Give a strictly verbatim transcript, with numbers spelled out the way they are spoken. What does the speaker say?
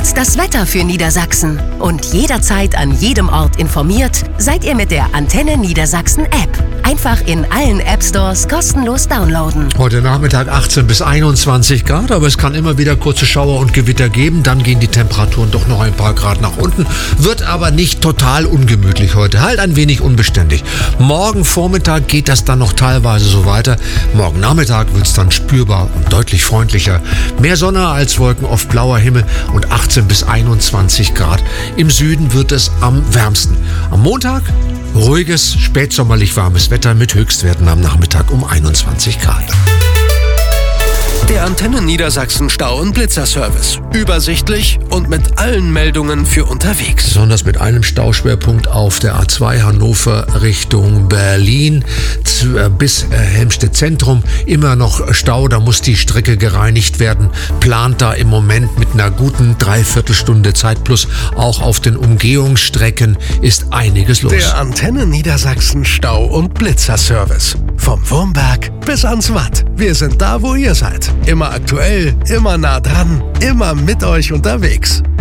Jetzt das Wetter für Niedersachsen. Und jederzeit an jedem Ort informiert seid ihr mit der Antenne Niedersachsen App. Einfach in allen App Stores kostenlos downloaden. Heute Nachmittag achtzehn bis einundzwanzig Grad, aber es kann immer wieder kurze Schauer und Gewitter geben. Dann gehen die Temperaturen doch noch ein paar Grad nach unten. Wird aber nicht total ungemütlich heute, halt ein wenig unbeständig. Morgen Vormittag geht das dann noch teilweise so weiter. Morgen Nachmittag wird es dann spürbar und deutlich freundlicher. Mehr Sonne als Wolken, oft blauer Himmel und achtzehn bis einundzwanzig Grad. Im Süden wird es am wärmsten. Am Montag ruhiges, spätsommerlich warmes Wetter mit Höchstwerten am Nachmittag um einundzwanzig Grad. Der Antenne Niedersachsen Stau- und Blitzerservice. Übersichtlich und mit allen Meldungen für unterwegs. Besonders mit einem Stauschwerpunkt auf der A zwei Hannover Richtung Berlin bis Helmstedt Zentrum. Immer noch Stau, da muss die Strecke gereinigt werden. Plant da im Moment mit einer guten Dreiviertelstunde Zeit plus. Auch auf den Umgehungsstrecken ist einiges los. Der Antenne Niedersachsen Stau- und Blitzerservice. Vom Wurmberg bis ans Watt. Wir sind da, wo ihr seid. Immer aktuell, immer nah dran, immer mit euch unterwegs.